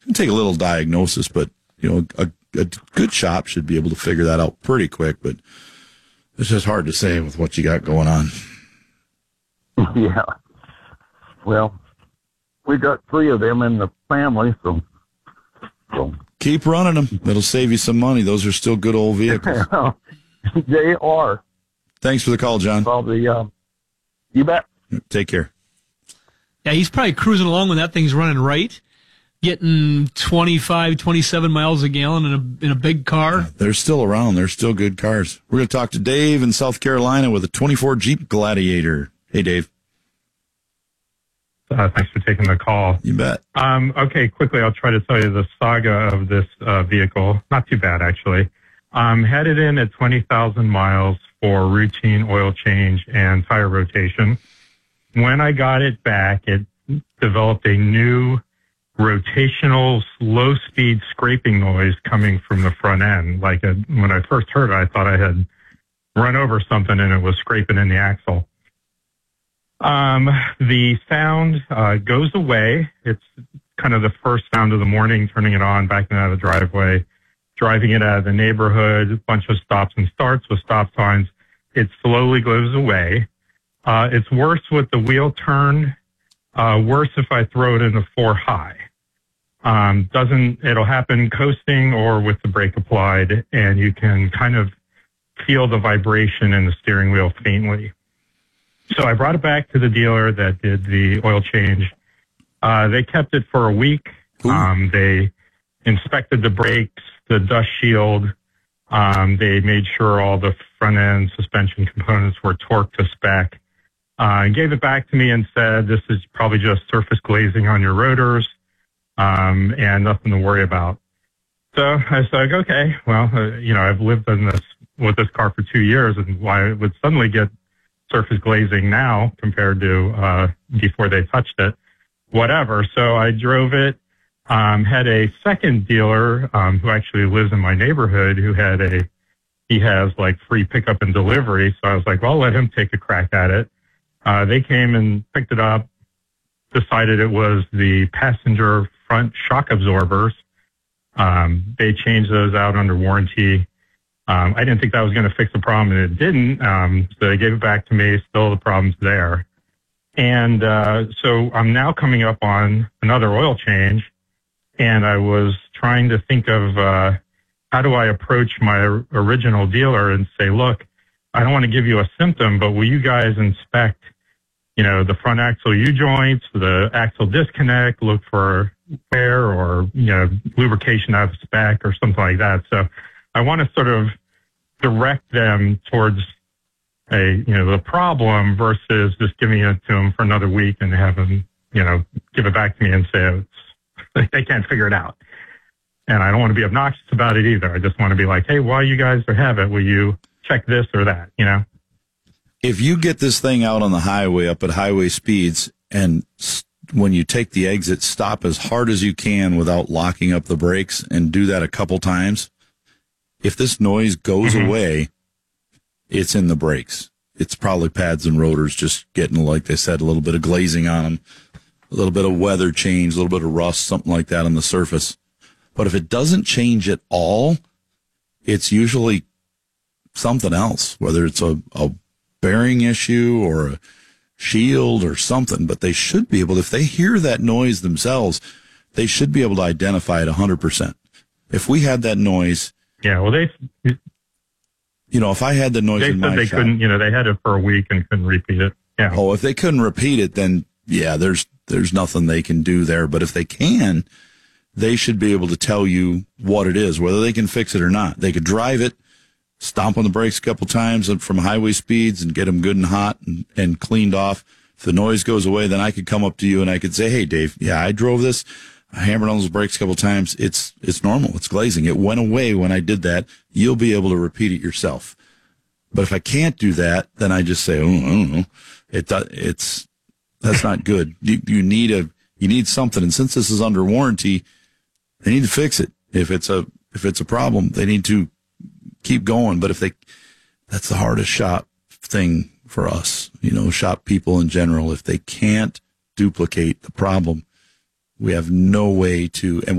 It'll take a little diagnosis, but a good shop should be able to figure that out pretty quick. But it's just hard to say with what you got going on. Yeah. Well, we got 3 of them in the family, so keep running them. That'll save you some money. Those are still good old vehicles. They are. Thanks for the call, John. Probably, you bet. Take care. Yeah, he's probably cruising along when that thing's running right, getting 25, 27 miles a gallon in a big car. They're still around. They're still good cars. We're going to talk to Dave in South Carolina with a 24 Jeep Gladiator. Hey, Dave. Thanks for taking the call. You bet. Okay, quickly, I'll try to tell you the saga of this vehicle. Not too bad, actually. I'm headed in at 20,000 miles for routine oil change and tire rotation. When I got it back, it developed a new rotational low-speed scraping noise coming from the front end. When I first heard it, I thought I had run over something and it was scraping in the axle. The sound goes away. It's kind of the first sound of the morning, turning it on, backing out of the driveway, driving it out of the neighborhood, a bunch of stops and starts with stop signs. It slowly goes away. It's worse with the wheel turned, worse if I throw it in the 4 high. It'll happen coasting or with the brake applied, and you can kind of feel the vibration in the steering wheel faintly. So I brought it back to the dealer that did the oil change. They kept it for a week. They inspected the brakes, the dust shield. They made sure all the front end suspension components were torqued to spec. Gave it back to me and said, this is probably just surface glazing on your rotors, and nothing to worry about. So I was like, okay, well, I've lived with this car for 2 years, and why it would suddenly get surface glazing now compared to before they touched it, whatever. So I drove it, had a second dealer who actually lives in my neighborhood he has like free pickup and delivery. So I was like, well, I'll let him take a crack at it. They came and picked it up, decided it was the passenger front shock absorbers. They changed those out under warranty. I didn't think that was going to fix the problem, and it didn't. So they gave it back to me. Still the problem's there. And so I'm now coming up on another oil change, and I was trying to think of how do I approach my original dealer and say, look, I don't want to give you a symptom, but will you guys inspect, the front axle U-joints, the axle disconnect, look for wear or, lubrication out of spec or something like that. So I want to sort of direct them towards the problem versus just giving it to them for another week and have them, give it back to me and say they can't figure it out. And I don't want to be obnoxious about it either. I just want to be like, hey, while you guys have it, will you check this or that, If you get this thing out on the highway up at highway speeds, and when you take the exit, stop as hard as you can without locking up the brakes, and do that a couple times, if this noise goes away, it's in the brakes. It's probably pads and rotors just getting, like they said, a little bit of glazing on them, a little bit of weather change, a little bit of rust, something like that on the surface. But if it doesn't change at all, it's usually something else, whether it's a bearing issue or a shield or something. But they should be able, if they hear that noise themselves, they should be able to identify it 100%. If we had that noise... Yeah, well, if I had the noise in my shop... They said they couldn't, they had it for a week and couldn't repeat it. Yeah. Oh, if they couldn't repeat it, then, yeah, there's nothing they can do there. But if they can, they should be able to tell you what it is, whether they can fix it or not. They could drive it, stomp on the brakes a couple times from highway speeds and get them good and hot and cleaned off. If the noise goes away, then I could come up to you and I could say, hey, Dave, yeah, I drove this. I hammered on those brakes a couple times. It's normal. It's glazing. It went away when I did that. You'll be able to repeat it yourself. But if I can't do that, then I just say, oh, I don't know. That's not good. You need something. And since this is under warranty, they need to fix it. If it's a problem, they need to keep going. But that's the hardest shop thing for us, shop people in general. If they can't duplicate the problem, we have no way to, and